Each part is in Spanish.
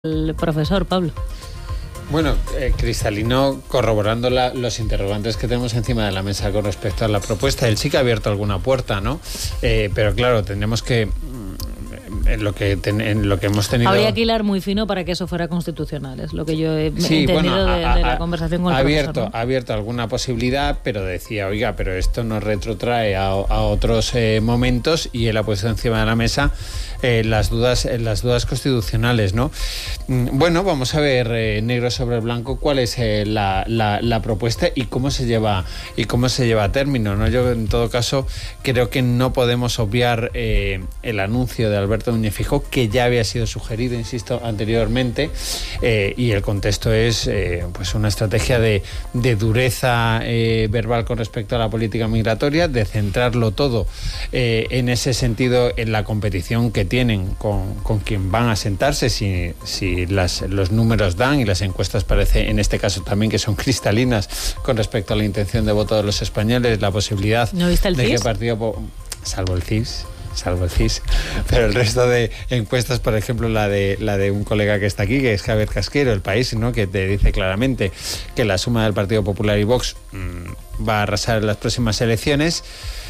el profesor Pablo. Bueno, cristalino, corroborando los interrogantes que tenemos encima de la mesa con respecto a la propuesta. Él sí que ha abierto alguna puerta, ¿no? Pero claro, tendremos que... En lo que hemos tenido... Habría que hilar muy fino para que eso fuera constitucional, es lo que yo he entendido de la conversación con el profesor, ¿no? Ha abierto alguna posibilidad, pero decía, oiga, pero esto nos retrotrae a otros momentos, y él ha puesto encima de la mesa las dudas constitucionales, ¿no? Bueno, vamos a ver negro sobre blanco cuál es la propuesta y cómo se lleva a término, ¿no? Yo, en todo caso, creo que no podemos obviar el anuncio de Alberto Núñez Feijóo, que ya había sido sugerido, insisto, anteriormente, y el contexto es pues una estrategia de dureza verbal con respecto a la política migratoria, de centrarlo todo en ese sentido en la competición que tienen con quien van a sentarse, si los números dan, y las encuestas parece en este caso también que son cristalinas con respecto a la intención de voto de los españoles, la posibilidad ¿No viste el de CIS? que partido, salvo el CIS, pero el resto de encuestas, por ejemplo la de un colega que está aquí, que es Javier Casquero, El País, ¿no?, que te dice claramente que la suma del Partido Popular y Vox va a arrasar en las próximas elecciones,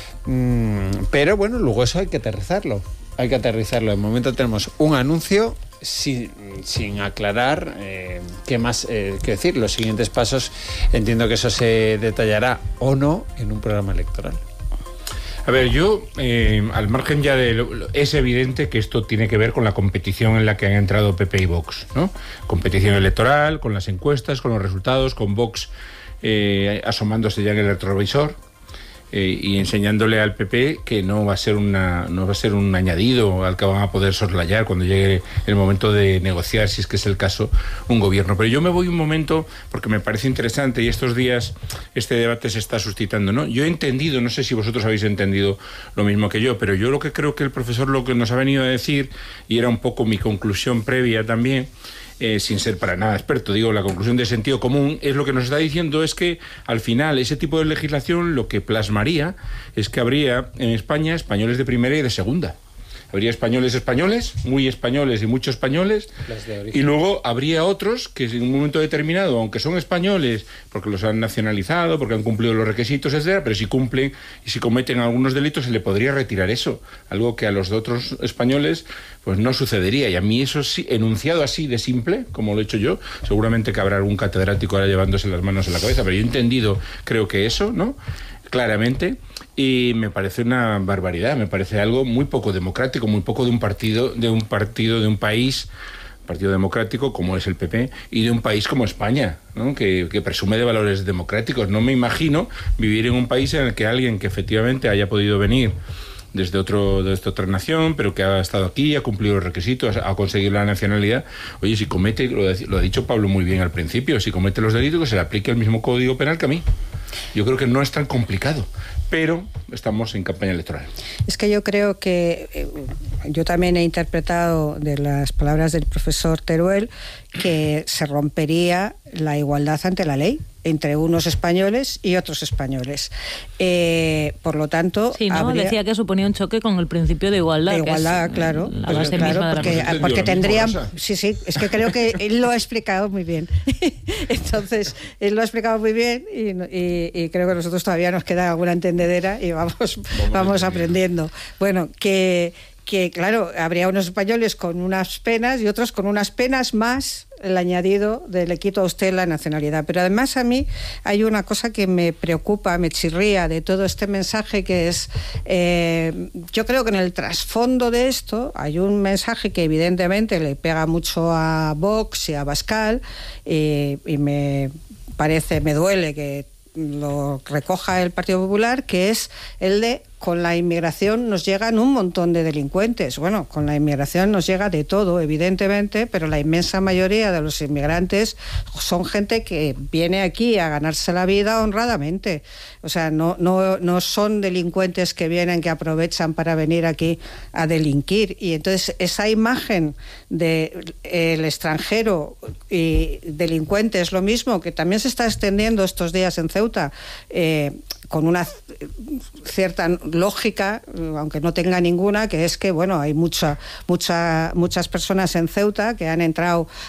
pero bueno, luego eso hay que aterrizarlo. De momento tenemos un anuncio sin aclarar qué más que decir. Los siguientes pasos, entiendo que eso se detallará o no en un programa electoral. A ver, yo, al margen ya es evidente que esto tiene que ver con la competición en la que han entrado PP y Vox, ¿no? Competición electoral, con las encuestas, con los resultados, con Vox asomándose ya en el retrovisor y enseñándole al PP que no va a ser un añadido al que van a poder soslayar cuando llegue el momento de negociar, si es que es el caso, un gobierno. Pero yo me voy un momento, porque me parece interesante, y estos días este debate se está suscitando, ¿no? Yo he entendido, no sé si vosotros habéis entendido lo mismo que yo, pero yo lo que creo que el profesor lo que nos ha venido a decir, y era un poco mi conclusión previa también, sin ser para nada experto, digo, la conclusión de sentido común, es lo que nos está diciendo es que al final ese tipo de legislación lo que plasmaría es que habría en España españoles de primera y de segunda. Habría españoles, muy españoles y muchos españoles, y luego habría otros que en un momento determinado, aunque son españoles, porque los han nacionalizado, porque han cumplido los requisitos, etcétera, pero si cumplen y si cometen algunos delitos se le podría retirar eso, algo que a los de otros españoles pues no sucedería. Y a mí eso sí, enunciado así de simple, como lo he hecho yo, seguramente que habrá algún catedrático ahora llevándose las manos en la cabeza, pero yo he entendido, creo que eso, ¿no?, claramente, y me parece una barbaridad, me parece algo muy poco democrático, muy poco de un partido, de un país, partido democrático como es el PP, y de un país como España, ¿no?, que presume de valores democráticos. No me imagino vivir en un país en el que alguien que efectivamente haya podido venir desde otra nación, pero que ha estado aquí, ha cumplido los requisitos, ha conseguido la nacionalidad, oye, si comete, lo ha dicho Pablo muy bien al principio, si comete los delitos, que se le aplique el mismo código penal que a mí. Yo creo que no es tan complicado, pero estamos en campaña electoral. Es que yo creo que yo también he interpretado de las palabras del profesor Teruel que se rompería la igualdad ante la ley entre unos españoles y otros españoles. Por lo tanto... Sí, ¿no? Decía que suponía un choque con el principio de igualdad. De igualdad, que es, claro. La base misma de la porque tendrían... Sí, es que creo que él lo ha explicado muy bien. Entonces, él lo ha explicado muy bien y creo que nosotros todavía nos queda alguna entendedera y vamos aprendiendo. Bueno, que claro, habría unos españoles con unas penas y otros con unas penas más el añadido de le quito a usted la nacionalidad. Pero además a mí hay una cosa que me preocupa, me chirría de todo este mensaje, que es, yo creo que en el trasfondo de esto hay un mensaje que evidentemente le pega mucho a Vox y a Abascal, y me duele que lo recoja el Partido Popular, que es el de: con la inmigración nos llegan un montón de delincuentes. Bueno, con la inmigración nos llega de todo, evidentemente, pero la inmensa mayoría de los inmigrantes son gente que viene aquí a ganarse la vida honradamente. O sea, no son delincuentes que vienen, que aprovechan para venir aquí a delinquir. Y entonces esa imagen de el extranjero y delincuente es lo mismo, que también se está extendiendo estos días en Ceuta, con una cierta lógica, aunque no tenga ninguna, que es que bueno, hay muchas personas en Ceuta que han entrado